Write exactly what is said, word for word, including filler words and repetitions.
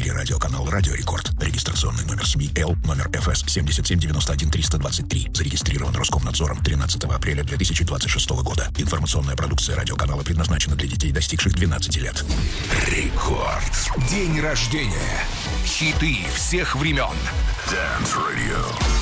эфире радиоканал «Радио Рекорд». Регистрационный номер СМИ Л, номер эф эс семь семь девять один три два три. Зарегистрирован Роскомнадзором тринадцатого апреля две тысячи двадцать шестого года. Информационная продукция радиоканала предназначена для детей, достигших двенадцати лет. Рекорд. День рождения. Хиты всех времен. Dance Radio.